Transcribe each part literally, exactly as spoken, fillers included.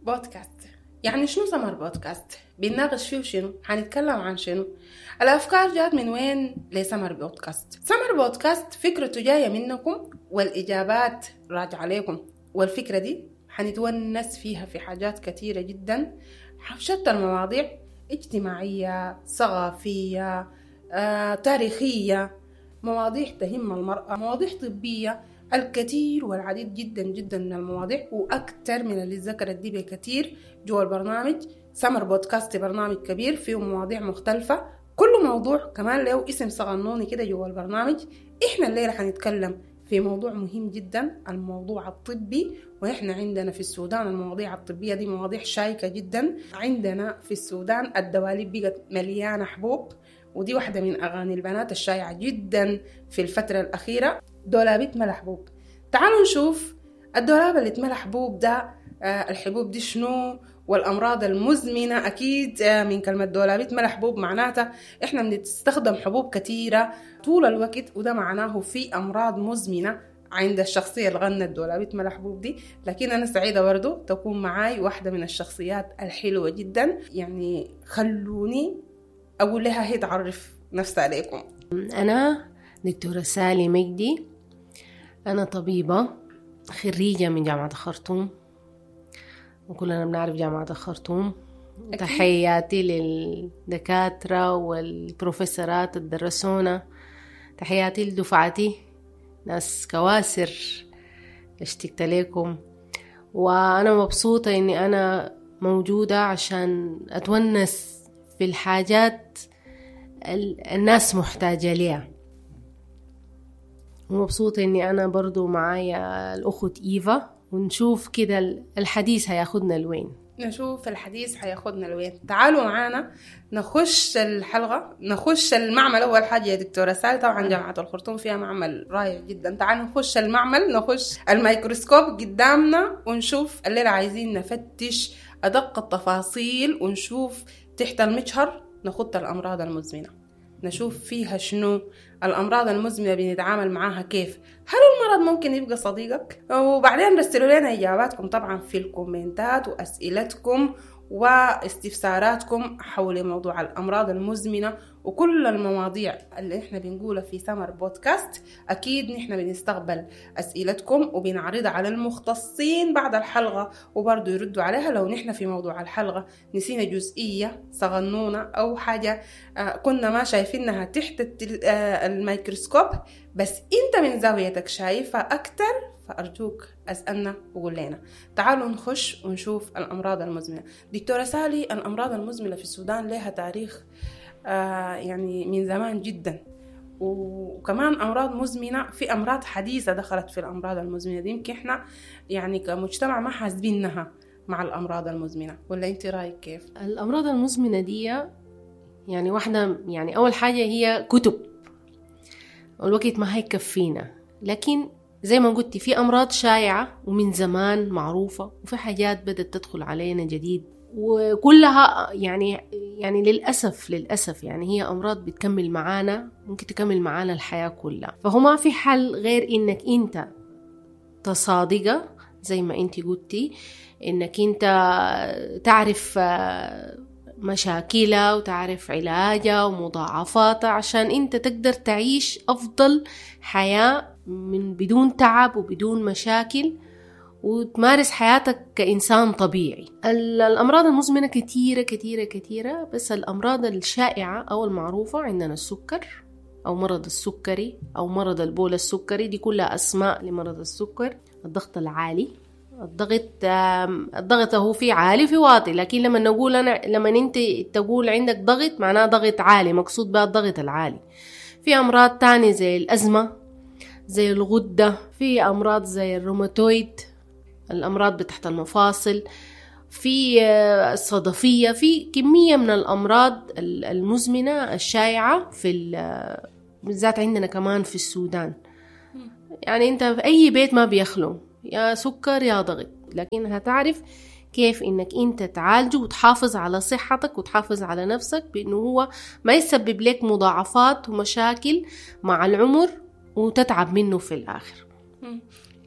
بودكاست. يعني شنو سمر بودكاست؟ بنناقش فيه شنو؟ هنتكلم عن شنو؟ الأفكار جات من وين لسمر بودكاست؟ سمر بودكاست فكرته جاية منكم والإجابات راجعة عليكم، والفكرة دي هنتونس فيها في حاجات كتيرة جدا، شتى المواضيع، اجتماعية، ثقافية، آه، تاريخية، مواضيع تهم المرأة، مواضيع طبية، الكثير والعديد جدا جدا من المواضيع، وأكثر من اللي ذكرت دي بكثير جوا البرنامج. سمر بودكاست برنامج كبير فيه مواضيع مختلفة، كل موضوع كمان له اسم صغنوني كده جوا البرنامج. إحنا الليلة هنتكلم في موضوع مهم جدا، الموضوع الطبي، وإحنا عندنا في السودان المواضيع الطبية دي مواضيع شائكة جدا. عندنا في السودان الدواليب بقت مليانة حبوب، ودي واحدة من أغاني البنات الشائعة جدا في الفترة الأخيرة، دولابي اتملى حبوب. تعالوا نشوف الدولاب اللي اتملى حبوب ده، آه الحبوب دي شنو، والأمراض المزمنة. أكيد آه من كلمة دولابي اتملى حبوب معناتها إحنا بنستخدم حبوب كتيرة طول الوقت، وده معناه في أمراض مزمنة عند الشخصية اللي غنت دولابي اتملى حبوب دي. لكن أنا سعيدة برضو تكون معاي واحدة من الشخصيات الحلوة جدا، يعني خلوني أقول لها هي تعرف نفسها عليكم. أنا دكتورة سالي مجدي، أنا طبيبة خريجة من جامعة الخرطوم، وكلنا بنعرف جامعة الخرطوم. تحياتي للدكاترة والبروفيسورات اللي درسونا، تحياتي لدفعتي ناس كواسر، اشتقت لكم. وأنا مبسوطة إني أنا موجودة عشان أتونس في الحاجات الناس محتاجة ليها، ومبسوطة إني أنا برضو معايا الأخت إيفا، ونشوف كده الحديث هياخدنا لوين. نشوف الحديث هياخدنا لوين. تعالوا معانا نخش الحلقة، نخش المعمل. أول حاجة يا دكتورة سالي، طبعا جامعة الخرطوم فيها معمل رائع جدا. تعالوا نخش المعمل، نخش الميكروسكوب قدامنا ونشوف الليلة عايزين نفتش أدق التفاصيل، ونشوف تحت المجهر نخط الأمراض المزمنة، نشوف فيها شنو الأمراض المزمنة، بنتعامل معاها كيف، هل المرض ممكن يبقى صديقك؟ وبعدين رسلوا لنا إجاباتكم طبعا في الكومنتات وأسئلتكم واستفساراتكم حول موضوع الأمراض المزمنة وكل المواضيع اللي احنا بنقولها في سمر بودكاست. أكيد نحن بنستقبل أسئلتكم وبنعرضها على المختصين بعد الحلقة، وبرضو يردوا عليها لو نحن في موضوع الحلقة نسينا جزئية صغنونة أو حاجة آه كنا ما شايفينها تحت آه الميكروسكوب، بس انت من زاويتك شايفها أكتر، فأرجوك أسألنا وقول لنا. تعالوا نخش ونشوف الأمراض المزمنة. دكتورة سالي، الأمراض المزمنة في السودان لها تاريخ آه يعني من زمان جدا، وكمان أمراض مزمنة، في أمراض حديثة دخلت في الأمراض المزمنة دي، يمكن إحنا يعني كمجتمع ما حاسبينها مع الأمراض المزمنة، ولا أنت رأيك كيف؟ الأمراض المزمنة دي يعني واحدة، يعني أول حاجة هي كتب، والوقت ما هيكفينا، لكن زي ما قلت في أمراض شائعة ومن زمان معروفة، وفي حاجات بدأت تدخل علينا جديد، وكلها يعني يعني للأسف للأسف يعني هي أمراض بتكمل معانا، ممكن تكمل معانا الحياة كلها. فهو ما في حل غير إنك أنت تصادقة زي ما أنت قلتي، إنك أنت تعرف مشاكلها وتعرف علاجها ومضاعفاتها، عشان أنت تقدر تعيش أفضل حياة من بدون تعب وبدون مشاكل، وتمارس حياتك كإنسان طبيعي. الأمراض المزمنة كتيرة كتيرة كتيرة، بس الأمراض الشائعة أو المعروفة عندنا السكر أو مرض السكري أو مرض البول السكري، دي كلها أسماء لمرض السكر. الضغط العالي، الضغط الضغط هو في عالي في واطي، لكن لما نقول أنا لما أنت تقول عندك ضغط معناه ضغط عالي، مقصود بها الضغط العالي. في أمراض تانية زي الأزمة، زي الغدة، في أمراض زي الروماتويد، الأمراض بتحت المفاصل، في الصدفية، في كمية من الأمراض المزمنة الشائعة في بالذات عندنا كمان في السودان. يعني أنت في أي بيت ما بيخلو يا سكر يا ضغط، لكن هتعرف كيف إنك أنت تعالجه وتحافظ على صحتك وتحافظ على نفسك، بأنه هو ما يسبب لك مضاعفات ومشاكل مع العمر وتتعب منه في الآخر.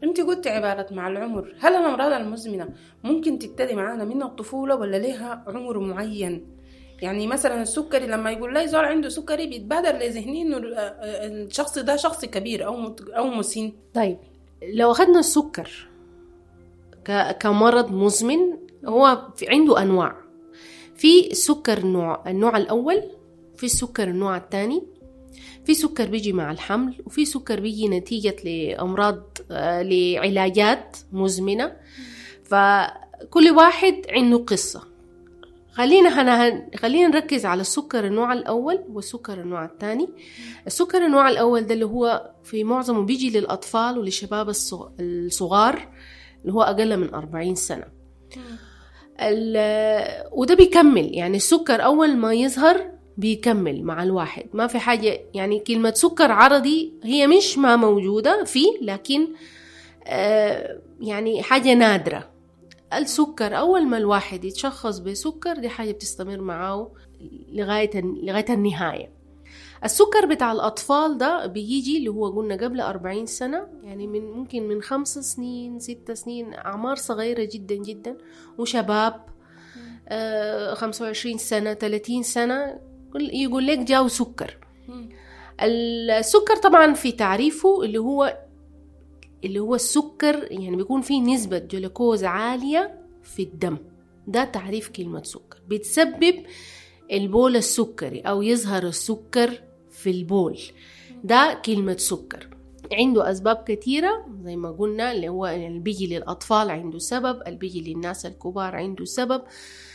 انت قلت عبارة مع العمر، هل الأمراض المزمنة ممكن تبتدي معانا من الطفولة ولا لها عمر معين؟ يعني مثلا السكري لما يقول لي زول عنده سكري بيتبادر لذهني انه الشخص ده شخص كبير او او مسن. طيب لو اخذنا السكر كمرض مزمن، هو في عنده انواع. في السكر النوع النوع الاول، في السكر النوع الثاني، في سكر بيجي مع الحمل، وفي سكر بيجي نتيجة لأمراض لعلاجات مزمنة. فكل واحد عنده قصة. خلينا هن... خلينا نركز على السكر النوع الأول والسكر النوع الثاني. السكر النوع الأول ده اللي هو في معظمه بيجي للأطفال وللشباب الصغار اللي هو أقل من أربعين سنة. ال... وده بيكمل، يعني السكر أول ما يظهر بيكمل مع الواحد، ما في حاجة. يعني كلمة سكر عرضي هي مش ما موجودة فيه، لكن آه يعني حاجة نادرة. السكر أول ما الواحد يتشخص بسكر دي حاجة بتستمر معه لغاية لغاية النهاية. السكر بتاع الأطفال ده بيجي اللي هو قلنا قبل أربعين سنة، يعني من ممكن من خمس سنين ست سنين، أعمار صغيرة جدا جدا، وشباب آه خمسة وعشرين سنة ثلاثين سنة يقول لك جاو سكر. السكر طبعا في تعريفه اللي هو اللي هو السكر، يعني بيكون فيه نسبة جلوكوز عالية في الدم. ده تعريف كلمة سكر. بتسبب البول السكري أو يظهر السكر في البول، ده كلمة سكر. عنده أسباب كثيرة زي ما قلنا، اللي هو اللي بيجي للأطفال عنده سبب، اللي بيجي للناس الكبار عنده سبب.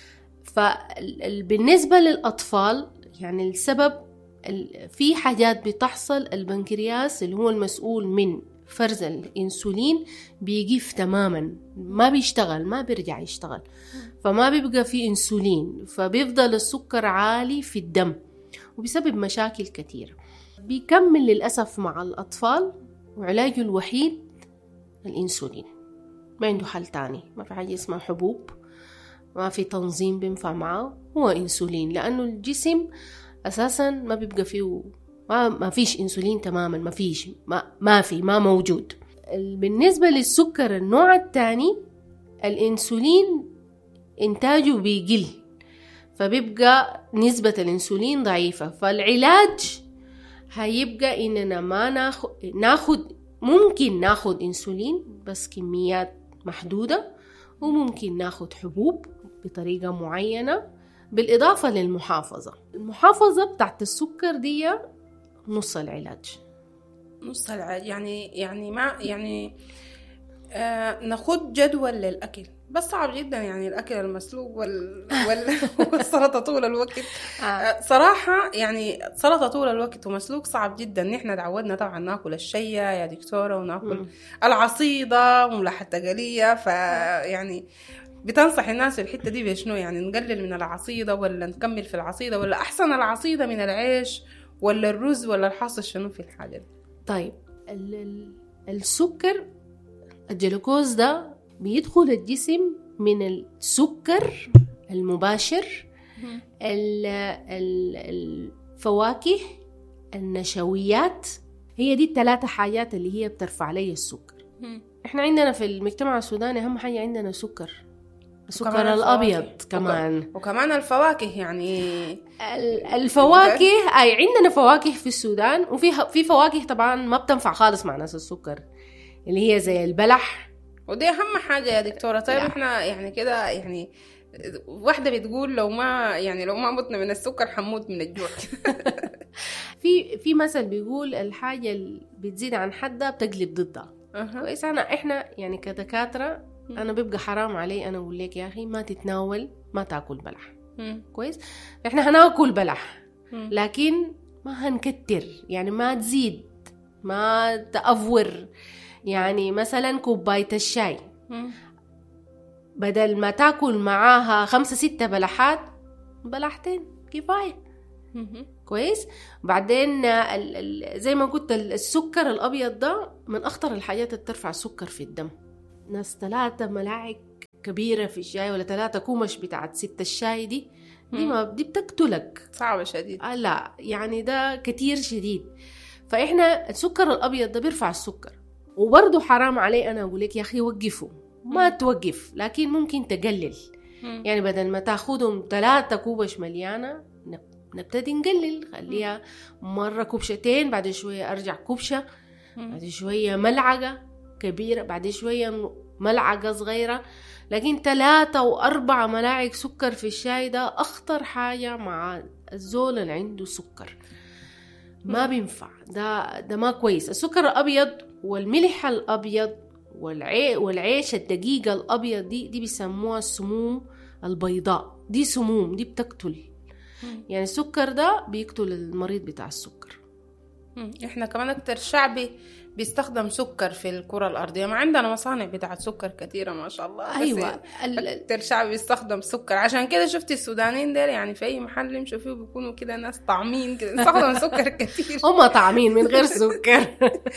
فبالنسبة للأطفال يعني السبب في حاجات بتحصل، البنكرياس اللي هو المسؤول من فرز الانسولين بيقف تماما، ما بيشتغل، ما بيرجع يشتغل، فما بيبقى فيه انسولين، فبيفضل السكر عالي في الدم وبيسبب مشاكل كثيرة. بيكمل للأسف مع الأطفال، وعلاجه الوحيد الانسولين، ما عنده حل تاني. ما في حاجة اسمها حبوب، ما في تنظيم بينفع معه، هو انسولين، لأنه الجسم أساسا ما بيبقى فيه، ما, ما فيش انسولين تماما، ما فيش ما, ما في ما موجود. بالنسبة للسكر النوع الثاني، الانسولين انتاجه بيقل، فبيبقى نسبة الانسولين ضعيفة. فالعلاج هيبقى اننا ما ناخد ناخد ممكن ناخد انسولين بس كميات محدودة، وممكن ناخد حبوب بطريقة معينة، بالإضافة للمحافظة. المحافظة بتاعت السكر دي نص العلاج. نص العلاج يعني يعني ما يعني آه ناخد جدول للأكل، بس صعب جدا يعني الأكل المسلوق وال... والسلطة طول الوقت. آه. صراحة يعني سلطة طول الوقت ومسلوق صعب جدا. نحن تعودنا طبعا ناكل الشيا يا دكتورة، وناكل م. العصيدة وملح التقلية. فيعني بتنصح الناس في الحتة دي بشنو؟ يعني نقلل من العصيدة ولا نكمل في العصيدة، ولا أحسن العصيدة من العيش ولا الرز، ولا الحاصل شنو في الحاجة دي؟ طيب السكر الجلوكوز ده بيدخل الجسم من السكر المباشر، الفواكه، النشويات. هي دي الثلاثة حاجات اللي هي بترفع لي السكر. احنا عندنا في المجتمع السوداني أهم حاجة عندنا سكر، السكر الأبيض كمان، وكمان الفواكه. يعني الفواكه أي عندنا فواكه في السودان، وفي في فواكه طبعا ما بتنفع خالص مع ناس السكر، اللي هي زي البلح، ودي أهم حاجة يا دكتورة. طيب لا. احنا يعني كده يعني واحدة بتقول لو ما يعني لو ما متنا من السكر حموت من الجوع. في في مثل بيقول الحاجة اللي بتزيد عن حدها بتقلب ضدها. أه. كويس. أنا إحنا يعني كدكاترة أنا بيبقى حرام علي أنا أقول لك يا أخي ما تتناول، ما تأكل بلح. م. كويس. إحنا هنأكل بلح، م. لكن ما هنكتر، يعني ما تزيد، ما تأفور. يعني مثلا كوباية الشاي م. بدل ما تأكل معاها خمسة ستة بلحات، بلحتين كفاية. كويس. بعدين زي ما قلت السكر الأبيض ده من أخطر الحاجات اللي ترفع السكر في الدم. ناس ثلاثة ملاعق كبيرة في الشاي ولا ثلاثة كومش بتاعت ست الشاي دي دي, ما دي بتقتلك، صعبة شديد. آه لا يعني ده كتير شديد. فإحنا السكر الأبيض ده بيرفع السكر، وبرضو حرام علي أنا أقول لك يا أخي وقفوا، ما توقف، لكن ممكن تقلل. يعني بدل ما تاخدهم ثلاثة كوبش مليانة نبتدي نقلل، خليها مرة كوبشتين، بعد شوية أرجع كوبشة، بعد شوية ملعقة كبيرة، بعد شوية ملعقة صغيرة. لكن ثلاثة وأربعة ملاعق سكر في الشاي ده أخطر حاجة مع الزول اللي عنده سكر، ما بينفع، ده ده ما كويس. السكر الأبيض والملح الأبيض والعي والعيش الدقيقة الأبيض دي دي بيسموها السموم البيضاء، دي سموم، دي بتقتل. يعني السكر ده بيقتل المريض بتاع السكر. احنا كمان اكتر شعبي بيستخدم سكر في الكرة الأرضية، ما عندنا مصانع بتاعت سكر كثيرة ما شاء الله. أيوة، اكتر شعبي بيستخدم سكر، عشان كده شفت السودانيين دول يعني في أي محل يمشوا فيه بيكونوا كده ناس طعمين كده، بيستخدموا سكر كثير. هم طعمين من غير سكر.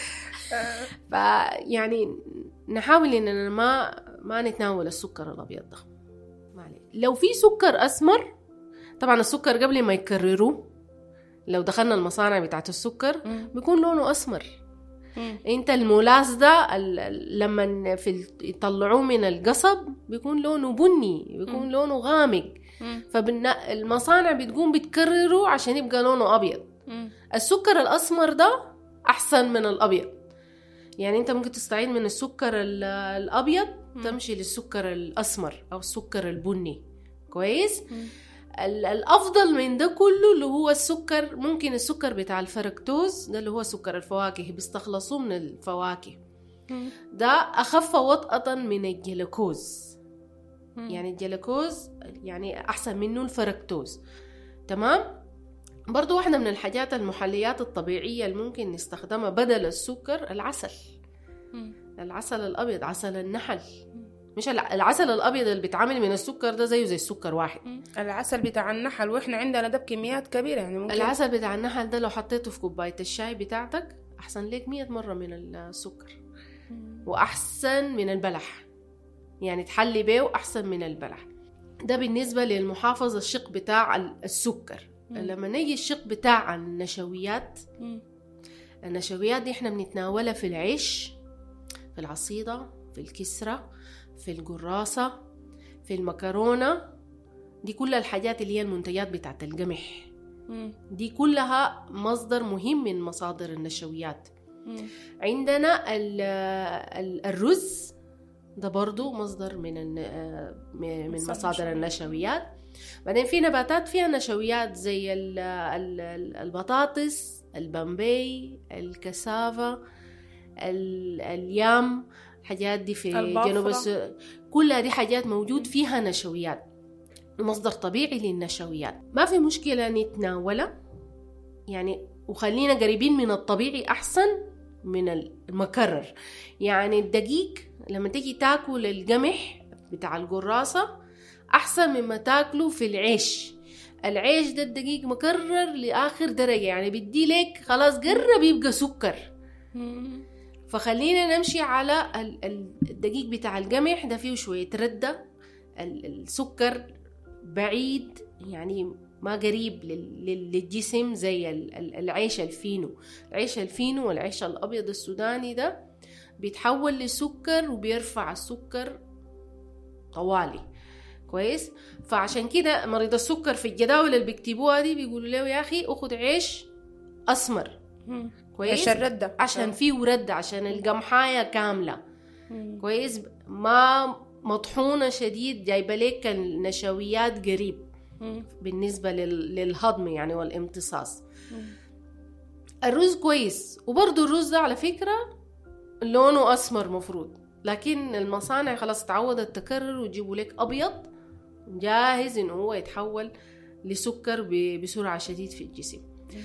فيعني نحاول إننا ما ما نتناول السكر الأبيض ده. لو في سكر أسمر، طبعا السكر قبل ما يكرروه لو دخلنا المصانع بتاعت السكر بيكون لونه أسمر. مم. انت المولاس ده لما في يطلعوه من القصب بيكون لونه بني، بيكون مم. لونه غامق. فالمصانع بتقوم بتكرره عشان يبقى لونه أبيض. مم. السكر الأسمر ده أحسن من الأبيض. يعني انت ممكن تستعيد من السكر الأبيض مم. تمشي للسكر الأسمر أو السكر البني. كويس؟ مم. الأفضل من ده كله اللي هو السكر، ممكن السكر بتاع الفركتوز ده اللي هو سكر الفواكه، بيستخلصوه من الفواكه. ده أخف وطأة من الجلوكوز. يعني الجلوكوز يعني أحسن منه الفركتوز. تمام؟ برضو واحدة من الحاجات المحليات الطبيعية اللي ممكن نستخدمها بدل السكر العسل. العسل الأبيض، عسل النحل. مش العسل الأبيض اللي بيتعامل من السكر ده زيه زي السكر واحد. العسل بتاع النحل، وإحنا عندنا ده بكميات كبيرة. يعني ممكن العسل بتاع النحل ده لو حطيته في كوباية الشاي بتاعتك أحسن لك مية مرة من السكر. مم. وأحسن من البلح، يعني تحلي بيه وأحسن من البلح. ده بالنسبة للمحافظة الشق بتاع السكر. مم. لما نيجي الشق بتاع النشويات، مم. النشويات دي إحنا بنتناولها في العيش، في العصيدة، في الكسرة، في القراصة، في المكرونة. دي كل الحاجات اللي هي المنتجات بتاعت القمح. مم. دي كلها مصدر مهم من مصادر النشويات. مم. عندنا الرز ده برضو مصدر من من مصادر النشويات. بعدين في نباتات فيها نشويات زي البطاطس، البامبي، الكسافة، اليام، الحاجات دي في جنوب السودان كلها دي حاجات موجود فيها نشويات، مصدر طبيعي للنشويات. ما في مشكلة نتناولها يعني، وخلينا قريبين من الطبيعي أحسن من المكرر. يعني الدقيق لما تيجي تاكل القمح بتاع القراصة أحسن مما تاكله في العيش. العيش ده الدقيق مكرر لآخر درجة، يعني بدي لك خلاص قرب يبقى سكر. فخلينا نمشي على الدقيق بتاع القمح ده، فيه شوية ردة، السكر بعيد يعني ما قريب للجسم زي العيش الفينو. العيش الفينو والعيش الأبيض السوداني ده بيتحول لسكر وبيرفع السكر طوالي. كويس؟ فعشان كده مريض السكر في الجداول اللي بيكتبوها دي بيقولوا له يا أخي أخذ عيش أسمر. كويس؟ عشان ردة، عشان فيه ردة، عشان القمحاية كاملة. كويس؟ ما مطحونة شديد جايبة لك النشويات قريب بالنسبة للهضم يعني والامتصاص. الرز كويس، وبرضو الرز ده على فكرة لونه أسمر مفروض، لكن المصانع خلاص تعودت تكرر ويجيبوا لك أبيض جاهز إنه هو يتحول لسكر بسرعة شديد في الجسم.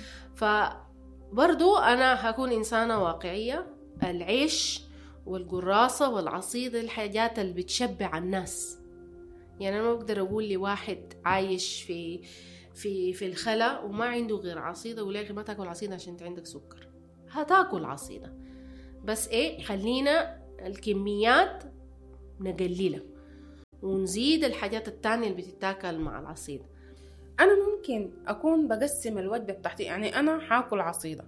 فبرضو أنا هكون إنسانة واقعية. العيش والقراصة والعصيدة الحاجات اللي بتشبع الناس. يعني أنا ما بقدر أقول لي واحد عايش في في في الخلا وما عنده غير عصيدة ولا ما تاكل عصيدة عشان أنت عندك سكر. هتاكل عصيدة، بس إيه، خلينا الكميات نقللها ونزيد الحاجات التانية اللي بتتاكل مع العصيدة. أنا ممكن أكون بقسم الوجبة بتاعتي، يعني أنا حاكل عصيدة،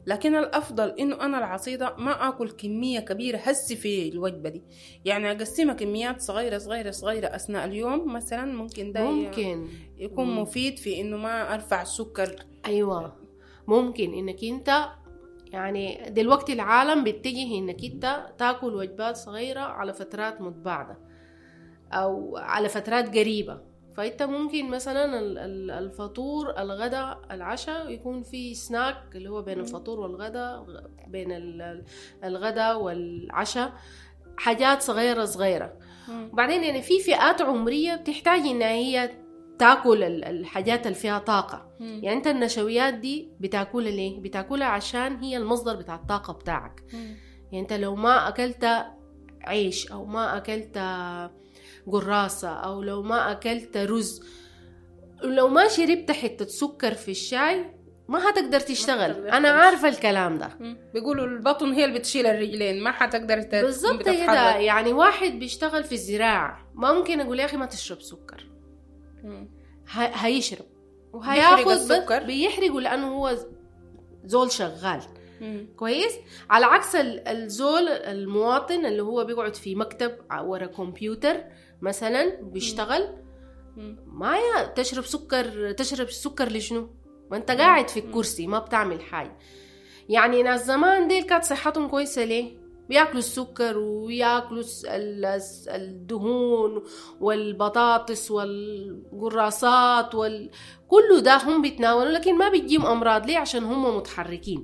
لكن الأفضل إنه أنا العصيدة ما أكل كمية كبيرة هسي في الوجبة دي، يعني أقسمها كميات صغيرة صغيرة صغيرة أثناء اليوم مثلا. ممكن ده ممكن يكون مم. مفيد في إنه ما أرفع السكر. أيوة، ممكن إنك أنت يعني دلوقتي العالم بيتجه إنك أنت تاكل وجبات صغيرة على فترات متباعدة أو على فترات قريبة. فأنت ممكن مثلا الفطور، الغداء، العشاء يكون في سناك اللي هو بين الفطور والغداء، بين الغداء والعشاء حاجات صغيرة صغيرة. وبعدين يعني في فئات عمرية بتحتاج إنها هي تاكل الحاجات اللي فيها طاقة. يعني أنت النشويات دي بتاكلها ليه؟ بتاكلها عشان هي المصدر بتاع الطاقة بتاعك. يعني أنت لو ما أكلت عيش أو ما أكلت قراصة أو لو ما أكلت رز، لو ما شربت حتة سكر في الشاي ما هتقدر تشتغل. ما أنا عارفة الكلام ده. بيقولوا البطن هي اللي بتشيل الرجلين، ما هتقدر تتحرك. بالضبط كده. يعني واحد بيشتغل في الزراعة ما ممكن أقول يا أخي ما تشرب سكر. هيشرب وهياخد السكر، بيحرقه لأنه هو زول شغال. مم. كويس. على عكس الزول المواطن اللي هو بيقعد في مكتب ورا كمبيوتر مثلا بيشتغل، مم. ما تشرب سكر. تشرب السكر لشنو؟ ما انت قاعد في الكرسي ما بتعمل حاجة. يعني ناس زمان ديل كانت صحتهم كويسة ليه؟ بياكلوا السكر وياكلوا الدهون والبطاطس والقراصات وال... كله ده هم بيتناولوا، لكن ما بيجيهم أمراض. ليه؟ عشان هم متحركين.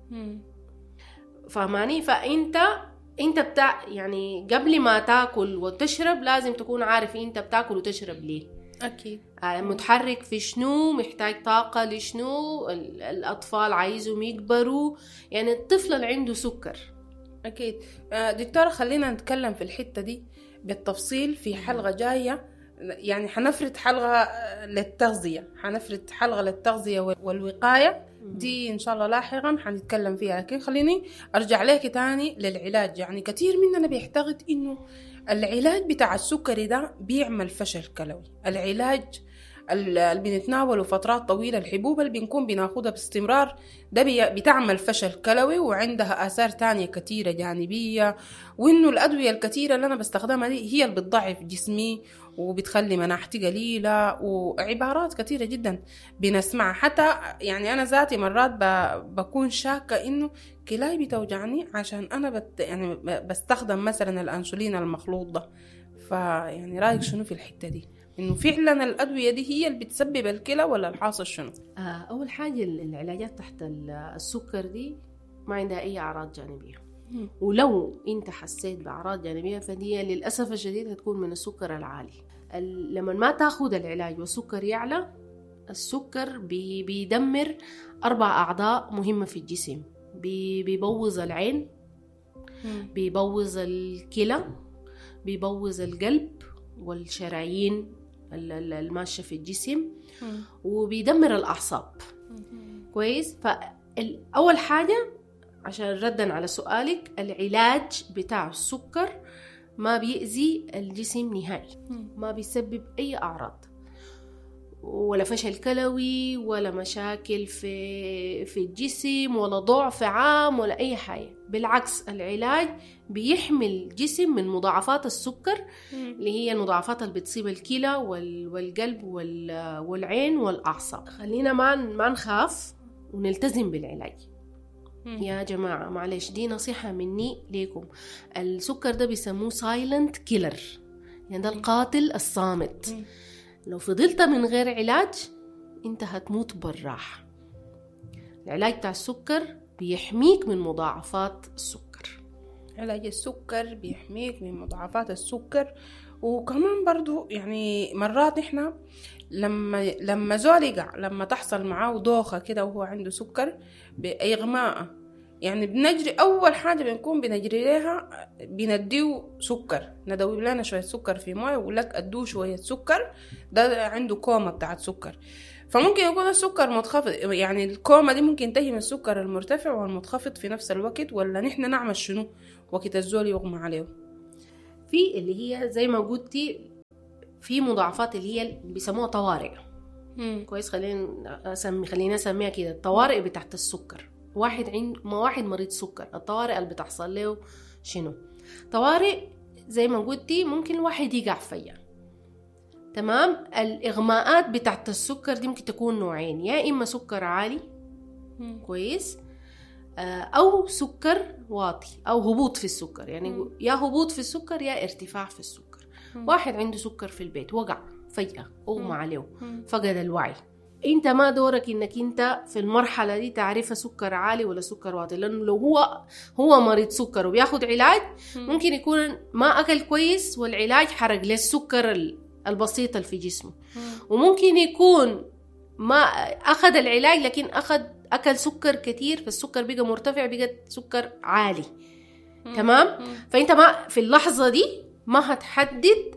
فهماني؟ فأنت انت بتاع يعني قبل ما تاكل وتشرب لازم تكون عارف انت بتاكل وتشرب ليه. اكيد. آه متحرك في شنو، محتاج طاقة لشنو، الأطفال عايزهم يكبروا. يعني الطفل اللي عنده سكر. أكيد. دكتورة خلينا نتكلم في الحتة دي بالتفصيل في حلقة جاية. يعني حنفرد حلقة للتغذية، حنفرد حلقة للتغذية والوقاية دي إن شاء الله لاحقا حنتكلم فيها. لكن خليني أرجع لك تاني للعلاج. يعني كتير مننا بيعتقد إنه العلاج بتاع السكري ده بيعمل فشل كلوي. العلاج اللي بنتناوله فترات طويلة، الحبوب اللي بنكون بناخدها باستمرار ده بتعمل فشل كلوي وعندها آثار تانية كتيرة جانبية، وإنه الأدوية الكتيرة اللي أنا بستخدمها دي هي اللي بتضعف جسمي وبتخلي مناعتي قليلة، وعبارات كتيرة جدا بنسمعها. حتى يعني أنا ذاتي مرات بكون شاكة إنه كلاي بتوجعني عشان أنا بت يعني بستخدم مثلا الأنسولين المخلوط ده. فيعني رأيك شنو في الحتة دي؟ إنه فعلا الأدوية دي هي اللي بتسبب الكلى ولا الحاصل شنو؟ آه أول حاجة العلاجات تحت السكر دي ما عندها أي أعراض جانبية. م. ولو أنت حسيت بأعراض جانبية فدي للأسف الشديد هتكون من السكر العالي. لما ما تاخد العلاج والسكر يعلى، السكر بي بيدمر أربع أعضاء مهمة في الجسم. بي بيبوظ العين، م. بيبوظ الكلى، بيبوظ القلب والشرايين الماشية في الجسم، وبيدمر الأعصاب. كويس. فأول حاجة عشان ردًا على سؤالك، العلاج بتاع السكر ما بيأذي الجسم نهائي، ما بيسبب أي أعراض ولا فشل كلوي ولا مشاكل في في الجسم ولا ضعف عام ولا أي حاجة. بالعكس العلاج بيحمي الجسم من مضاعفات السكر اللي هي المضاعفات اللي بتصيب الكلى والقلب والعين والأعصاب. خلينا ما ما نخاف ونلتزم بالعلاج. يا جماعة معلش دي نصيحة مني ليكم، السكر ده بيسموه سايلنت كيلر، يعني ده القاتل الصامت. لو فضلت من غير علاج انت هتموت بالراحة. العلاج بتاع السكر بيحميك من مضاعفات السكر. علاج السكر بيحميك من مضاعفات السكر. وكمان برضو يعني مرات احنا لما لما زول يقع، لما تحصل معاه دوخة كده وهو عنده سكر بإغماء، يعني بنجري أول حاجة بنكون بنجري لها بنديه سكر، ندوب لنا شوية سكر في موية ويقول لك أدوه شوية سكر، ده عنده كومة بتاعت سكر. فممكن يكون السكر متخفض، يعني الكومة دي ممكن تهي من السكر المرتفع والمتخفض في نفس الوقت، ولا نحن نعمل شنو وقت الزول يغمى عليه؟ في اللي هي زي ما قلتي في مضاعفات اللي هي بيسموها طوارئ. مم. كويس. خلينا أسمي خلينا نسميها كده الطوارئ بتاعت السكر. واحد عند ما واحد مريض سكر الطوارئ اللي بتحصل له شنو؟ طوارئ زي ما قلتي ممكن الواحد يقع فيها. تمام. الإغماءات بتاعت السكر دي ممكن تكون نوعين، يا إما سكر عالي م. كويس، أو سكر واطي أو هبوط في السكر، يعني م. يا هبوط في السكر يا ارتفاع في السكر. م. واحد عنده سكر في البيت وقع فجأة أغمى عليه فقد الوعي، انت ما دورك انك انت في المرحلة دي تعرف سكر عالي ولا سكر واطي، لانه لو هو هو مريض سكر وبياخد علاج ممكن يكون ما اكل كويس والعلاج حرق له السكر البسيط اللي في جسمه، وممكن يكون ما اخذ العلاج لكن اخذ اكل سكر كتير فالسكر بقى مرتفع بقى سكر عالي. تمام. فانت ما في اللحظة دي ما هتحدد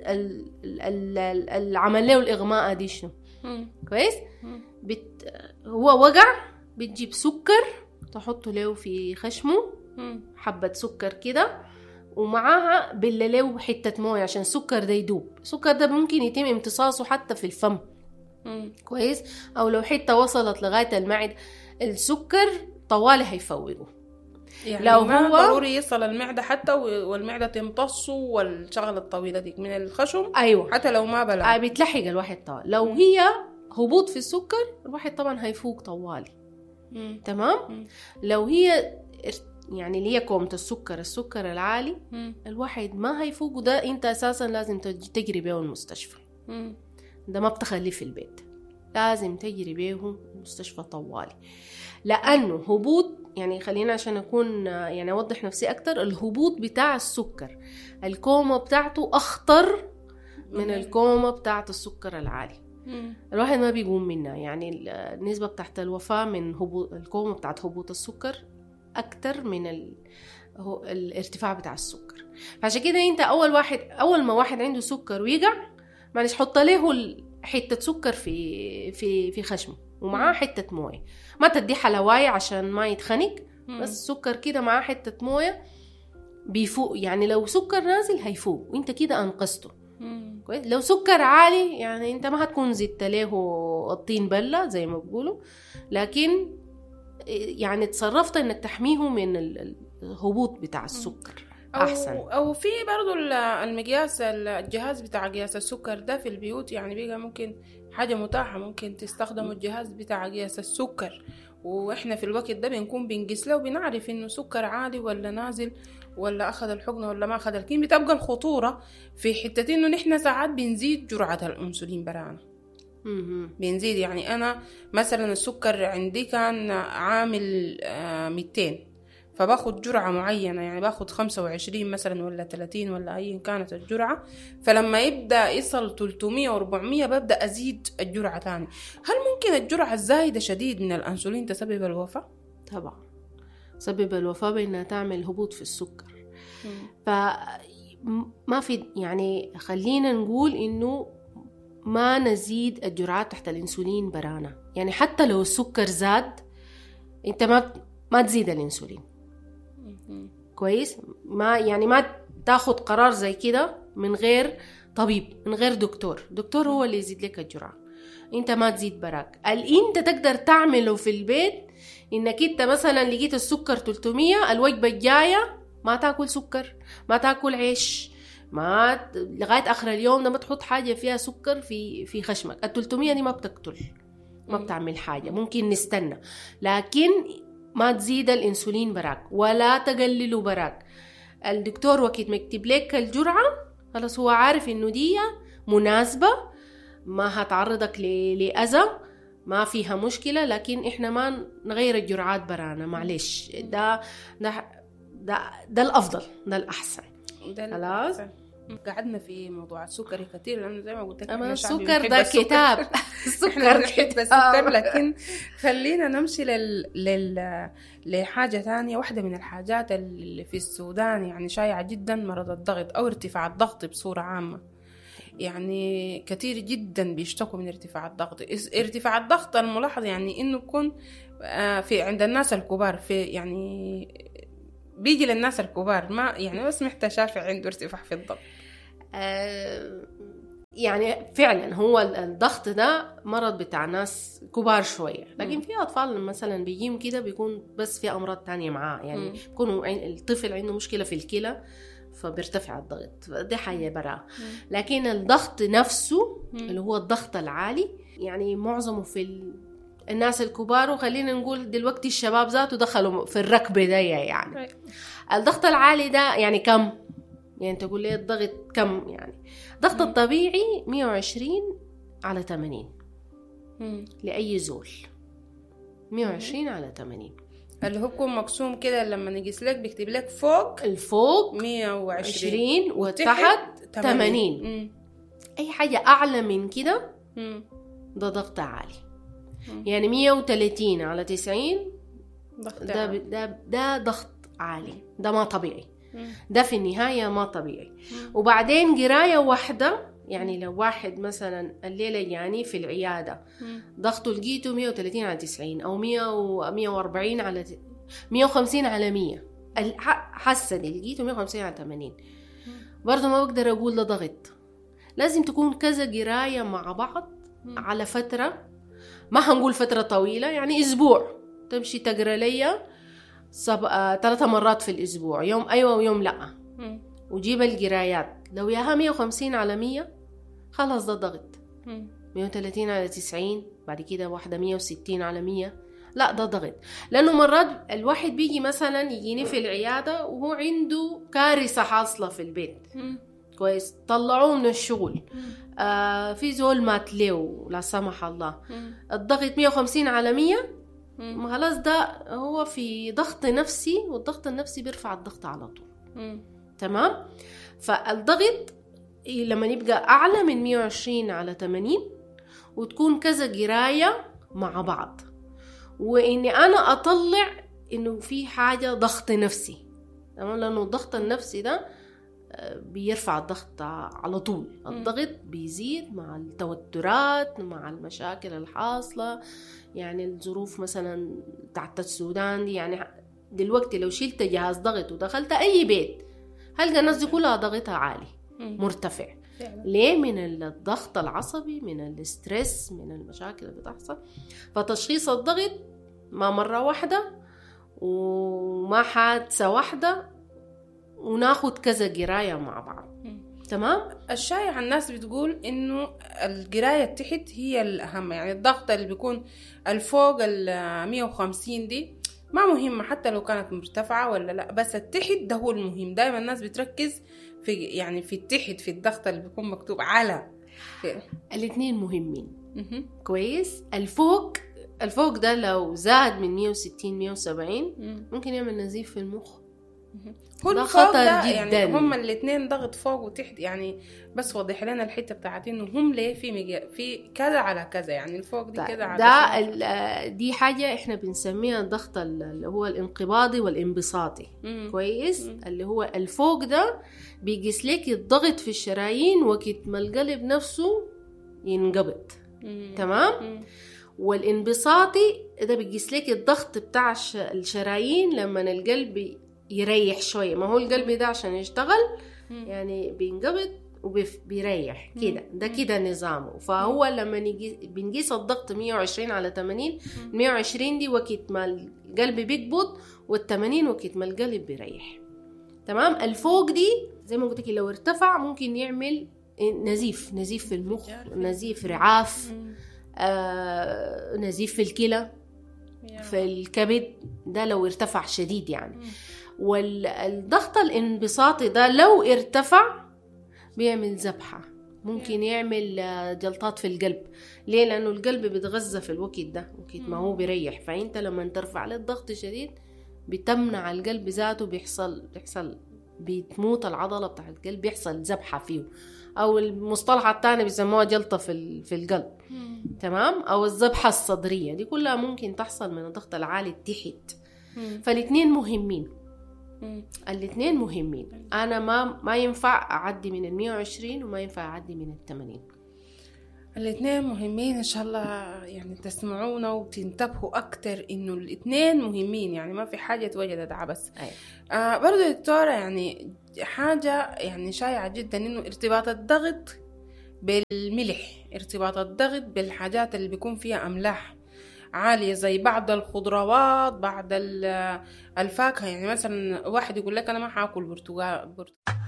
العمل له الاغماء دي شنو. كويس. بت... هو وقع بتجيب سكر تحطه له في خشمه، حبة سكر كده، ومعاها بلا له حتة موية عشان السكر ده يدوب. السكر ده ممكن يتم امتصاصه حتى في الفم. كويس. او لو حتة وصلت لغاية المعدة السكر طوالي هيفوقه. يعني لو ما هو ضروري يصل المعدة حتى والمعدة تمتصه والشغلة الطويلة دي من الخشم. أيوة. حتى لو ما بلغ آه بتلحق الواحد طوال. لو م. هي هبوط في السكر الواحد طبعا هيفوق طوالي. م. تمام. م. لو هي يعني اللي هي كومة السكر السكر العالي م. الواحد ما هيفوق، وده انت اساسا لازم تجري بيه المستشفى. م. ده ما بتخليه في البيت، لازم تجري بيه المستشفى طوالي، لأنه هبوط يعني خلينا عشان أكون يعني أوضح نفسي أكتر، الهبوط بتاع السكر الكومة بتاعته أخطر من الكومة بتاعت السكر العالي. مم. الواحد ما بيقوم منها، يعني النسبة بتاعت الوفاة من هبوط الكومة بتاعت هبوط السكر أكتر من ال... الارتفاع بتاع السكر. فعشان كده أنت أول واحد أول ما واحد عنده سكر ويقع معلش حط له حتة سكر في في في خشمه ومعاه حتة موية، ما تدي حلواية عشان ما يتخنق، بس السكر كده معاه حتة موية بيفوق. يعني لو سكر نازل هيفوق وانت كده انقذته. كويس. لو سكر عالي يعني انت ما هتكون زدت له الطين بلة زي ما بيقولوا، لكن يعني تصرفت انك تحميه من الهبوط بتاع السكر احسن. أو, او في برضو المقياس الجهاز بتاع قياس السكر ده في البيوت، يعني بقى ممكن حاجة متاحة، ممكن تستخدموا الجهاز بتاع قياس السكر، واحنا في الوقت ده بنكون بنقيس له وبنعرف انه سكر عالي ولا نازل ولا اخذ الحقنة ولا ما اخذ. لكن بتبقى الخطورة في حتة انه نحن ساعات بنزيد جرعة الانسولين برانا. بنزيد، يعني انا مثلا السكر عندي كان عامل مئتين فباخد جرعة معينة، يعني باخد خمسة وعشرين مثلا ولا ثلاثين ولا أي كانت الجرعة، فلما يبدأ يصل ثلاثمية وأربعمية ببدأ أزيد الجرعة تاني. هل ممكن الجرعة الزايدة شديد من الأنسولين تسبب الوفاة؟ طبعا سبب الوفاة بأنها تعمل هبوط في السكر. فما في يعني خلينا نقول إنه ما نزيد الجرعات تحت الأنسولين برانا، يعني حتى لو السكر زاد أنت ما ما تزيد الأنسولين. كويس. ما يعني ما تاخد قرار زي كده من غير طبيب من غير دكتور دكتور هو اللي يزيد لك الجرعة، انت ما تزيد براك. اللي انت تقدر تعمله في البيت انك انت مثلا لقيت السكر ثلاثمية، الوجبة الجاية ما تاكل سكر، ما تاكل عيش، ما لغاية اخر اليوم ده ما تحط حاجة فيها سكر في في خشمك. ال ثلاثمية دي ما بتقتل ما بتعمل حاجة، ممكن نستنى، لكن ما تزيد الانسولين براك ولا تقلله براك. الدكتور وقت ما يكتب لك الجرعة خلاص هو عارف انه دي مناسبة ما هتعرضك لأذى، ما فيها مشكلة، لكن احنا ما نغير الجرعات برانا معلش. ده ده ده, ده الافضل، ده الاحسن. خلاص قعدنا في موضوع السكر كتير لانه زي ما قلت لك اما السكر ده كتاب السكر بنحب السكر. لكن خلينا نمشي لل... لل... لحاجة تانية. واحدة من الحاجات اللي في السودان يعني شائعة جدا مرض الضغط او ارتفاع الضغط بصورة عامة، يعني كتير جدا بيشتكوا من ارتفاع الضغط. ارتفاع الضغط الملاحظ يعني انه يكون في عند الناس الكبار، في يعني بيجي للناس الكبار، ما يعني بس محتى شافع عنده ارتفاع في الضغط. آه يعني فعلا هو الضغط ده مرض بتاع ناس كبار شوية، لكن في أطفال مثلا بيجيهم كده بيكون بس في أمراض تانية معاه، يعني بيكون الطفل عنده مشكلة في الكلى فبيرتفع الضغط، دي حاجة برا. لكن الضغط نفسه اللي هو الضغط العالي يعني معظمه في ال... الناس الكبار، وخلينا نقول دلوقتي الشباب ذاته دخلوا في الركبة دي. يعني الضغط العالي ده يعني كم؟ يعني تقول لي الضغط كم؟ يعني الضغط الطبيعي مية وعشرين على ثمانين لأي زول، مية وعشرين على ثمانين اللي هو بيكون مقسوم كده لما نقيس لك بيكتب لك فوق الفوق مية وعشرين وتحت ثمانين. أي حاجة أعلى من كده ده ضغط عالي. مم. يعني مية وثلاثين على تسعين ده, ده, ده ضغط عالي، ده ما طبيعي. مم. ده في النهاية ما طبيعي. مم. وبعدين قراية واحدة، يعني لو واحد مثلا الليلة يعني في العيادة مم. ضغطه لقيته مية وثلاثين على تسعين أو مية وأربعين على مية وخمسين على مية، حسن لقيته مية وخمسين على ثمانين، برضه ما بقدر أقول ده ضغط. لازم تكون كذا قراية مع بعض مم. على فترة، ما هنقول فترة طويلة، يعني أسبوع تمشي تقرأ لي سب... آه... ثلاثة مرات في الأسبوع، يوم أيوة ويوم لأ، مم. وجيب القرايات. لو ياها مية وخمسين على مية خلاص ده ضغط. مم. مية وثلاثين على تسعين، بعد كده واحدة مية وستين على مية، لا ده ضغط. لأنه مرات الواحد بيجي مثلا يجيني في العيادة وهو عنده كارثة حاصلة في البيت. مم. كويس، طلعوه من الشغل، آه في زول مات له لا سمح الله، مم. الضغط مية وخمسين على مية، خلاص ده هو في ضغط نفسي، والضغط النفسي بيرفع الضغط على طول. مم. تمام. فالضغط لما يبقى أعلى من مية وعشرين على ثمانين وتكون كذا قراية مع بعض، وإني أنا أطلع إنه في حاجة ضغط نفسي، تمام، لأنه الضغط النفسي ده بيرفع الضغط على طول. الضغط بيزيد مع التوترات، مع المشاكل الحاصلة، يعني الظروف مثلا تحت السودان دي. يعني دلوقتي لو شلت جهاز ضغط ودخلت أي بيت هلقى الناس دي كلها ضغطها عالي مرتفع. ليه؟ من الضغط العصبي، من الاسترس، من المشاكل اللي بتحصل. فتشخيص الضغط ما مرة واحدة وما حادثة واحدة، وناخد كذا قراية مع بعض. تمام. الشائع الناس بتقول انه القراية تحت هي الأهم، يعني الضغط اللي بيكون الفوق ال مية وخمسين دي ما مهمة حتى لو كانت مرتفعة ولا لا، بس التحت ده هو المهم. دايما الناس بتركز في يعني في التحت، في الضغط اللي بيكون مكتوب على. الاثنين مهمين. كويس. الفوق الفوق ده لو زاد من مية وستين مية وسبعين ممكن يعمل نزيف في المخ. هو ده خطر جدا. يعني هما الاثنين ضغط فوق وتحت، يعني بس وضح لنا الحته بتاعت انه هم ليه في مجا... في كذا على كذا، يعني الفوق دي كذا على ده دي حاجه احنا بنسميها الضغط اللي هو الانقباضي والانبساطي. مم. كويس. مم. اللي هو الفوق ده بيقيس لك الضغط في الشرايين وقت ما القلب نفسه ينقبض. مم. تمام. مم. والانبساطي ده بيقيس لك الضغط بتاع الشرايين لما القلب يريح شوية. ما هو القلب ده عشان يشتغل يعني بينقبض وبيريح كده، ده كده نظامه. فهو لما بنقيس الضغط مية وعشرين على ثمانين، مية وعشرين دي وقت ما القلب بيقبض، والثمانين وقت ما القلب بيريح. تمام. الفوق دي زي ما قلت لك لو ارتفع ممكن يعمل نزيف، نزيف في المخ، نزيف رعاف، آه، نزيف في الكلى، في الكبد، ده لو ارتفع شديد يعني. والضغط الانبساطي ده لو ارتفع بيعمل ذبحة، ممكن يعمل جلطات في القلب. ليه؟ لأنه القلب بيتغذى في الوقت ده، وقت ما هو بيريح. فأنت لما ترفع له الضغط شديد بتمنع القلب ذاته، بيحصل بيحصل بتموت العضلة بتاع القلب، بيحصل ذبحة فيه، أو المصطلح الثاني بيسموها جلطة في في القلب. تمام. أو الذبحة الصدرية، دي كلها ممكن تحصل من الضغط العالي التحت. فالاثنين مهمين. الاثنين مهمين. انا ما ما ينفع اعدي من المية وعشرين وما ينفع اعدي من الثمانين. الاثنين مهمين. ان شاء الله يعني تسمعونا وتنتبهوا اكتر انه الاثنين مهمين، يعني ما في حاجة توجدت عبس. آه برضو دكتورة، يعني حاجة يعني شائعة جدا انه ارتباط الضغط بالملح، ارتباط الضغط بالحاجات اللي بيكون فيها أملاح عالية زي بعض الخضروات، بعض الفاكهة. يعني مثلا واحد يقول لك أنا ما حاكل برتقال